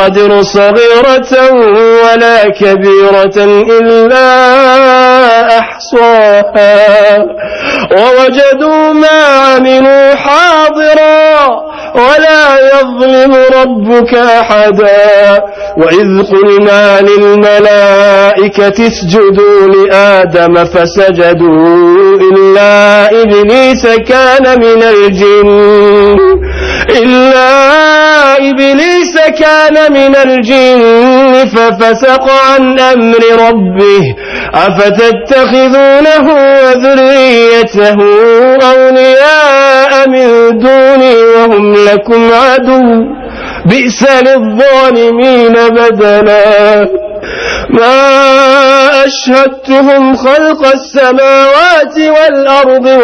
يغادر صغيرة ولا كبيرة إلا أحصاها ووجدوا ما عملوا حاضرا ولا يظلم ربك أحدا. وإذ قلنا للملائكة اسجدوا لآدم فسجدوا إلا إبليس كان من الجن ففسق عن أمر ربه أفتتخذونه وذريته أولياء من دوني وهم لكم عدو بئس للظالمين بدلا. ما أشهدتهم خلق السماوات والأرض